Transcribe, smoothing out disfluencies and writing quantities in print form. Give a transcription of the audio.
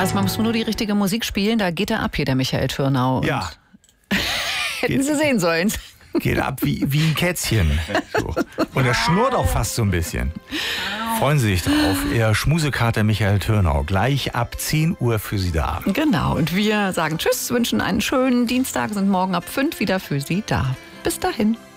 Also man muss nur die richtige Musik spielen, da geht er ab hier, der Michael Türnau. Ja. Hätten Sie sehen sollen. Geht ab wie ein Kätzchen. So. Und er schnurrt auch fast so ein bisschen. Freuen Sie sich drauf. Ihr Schmusekater Michael Türnau. Gleich ab 10 Uhr für Sie da. Genau, und wir sagen Tschüss, wünschen einen schönen Dienstag, sind morgen ab 5 wieder für Sie da. Bis dahin.